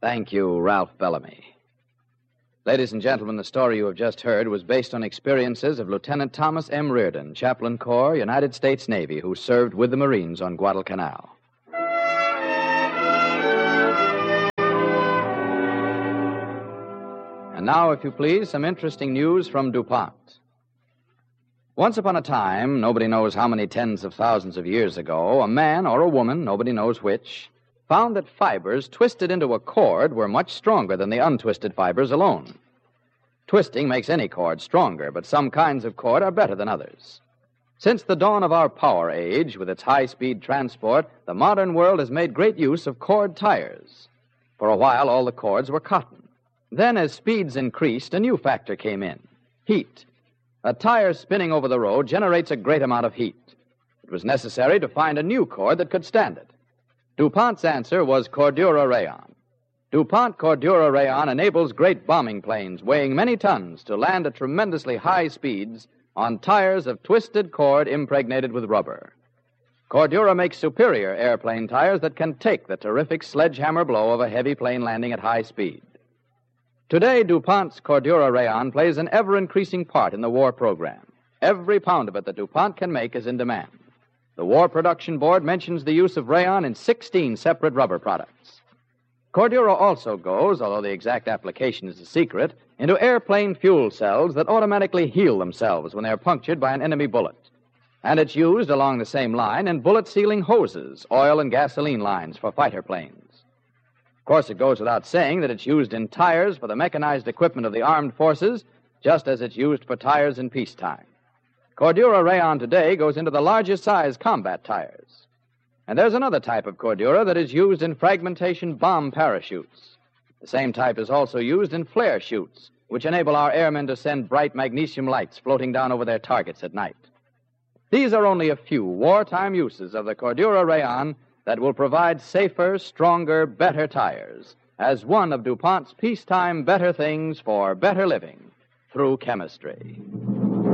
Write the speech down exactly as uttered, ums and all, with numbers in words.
Thank you, Ralph Bellamy. Ladies and gentlemen, the story you have just heard was based on experiences of Lieutenant Thomas M. Reardon, Chaplain Corps, United States Navy, who served with the Marines on Guadalcanal. And now, if you please, some interesting news from DuPont. Once upon a time, nobody knows how many tens of thousands of years ago, a man or a woman, nobody knows which, found that fibers twisted into a cord were much stronger than the untwisted fibers alone. Twisting makes any cord stronger, but some kinds of cord are better than others. Since the dawn of our power age, with its high-speed transport, the modern world has made great use of cord tires. For a while, all the cords were cotton. Then, as speeds increased, a new factor came in: heat. A tire spinning over the road generates a great amount of heat. It was necessary to find a new cord that could stand it. DuPont's answer was Cordura Rayon. DuPont Cordura Rayon enables great bombing planes weighing many tons to land at tremendously high speeds on tires of twisted cord impregnated with rubber. Cordura makes superior airplane tires that can take the terrific sledgehammer blow of a heavy plane landing at high speed. Today, DuPont's Cordura Rayon plays an ever-increasing part in the war program. Every pound of it that DuPont can make is in demand. The War Production Board mentions the use of rayon in sixteen separate rubber products. Cordura also goes, although the exact application is a secret, into airplane fuel cells that automatically heal themselves when they're punctured by an enemy bullet. And it's used along the same line in bullet-sealing hoses, oil and gasoline lines for fighter planes. Of course, it goes without saying that it's used in tires for the mechanized equipment of the armed forces, just as it's used for tires in peacetime. Cordura Rayon today goes into the largest size combat tires. And there's another type of Cordura that is used in fragmentation bomb parachutes. The same type is also used in flare chutes, which enable our airmen to send bright magnesium lights floating down over their targets at night. These are only a few wartime uses of the Cordura Rayon that will provide safer, stronger, better tires as one of DuPont's peacetime better things for better living through chemistry.